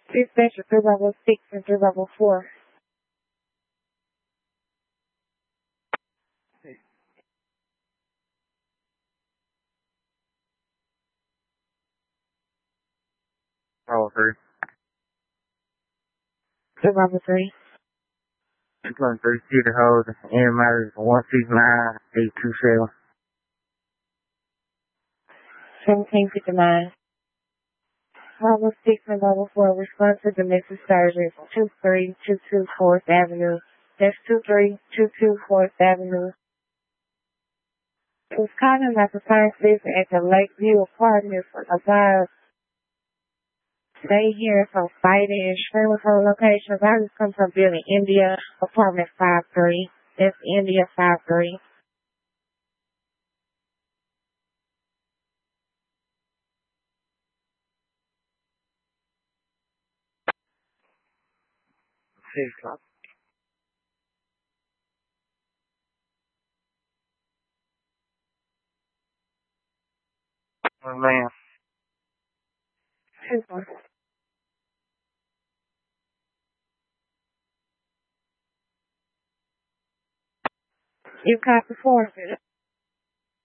Dispatcher 3 and 3 Bravo 3. 3. It's going 3 Cedar Hold, and matters 169-827. 1759. Bravo 6 and Bravo 4 respond to domestic surgery from 2322 4th Avenue. That's 2322 4th Avenue. It was calling about the first visit at the Lakeview Apartments about stay here from fighting and streaming from locations. I just come from building India Apartment 53. That's India 53. Six. Oh, man. You copy 4.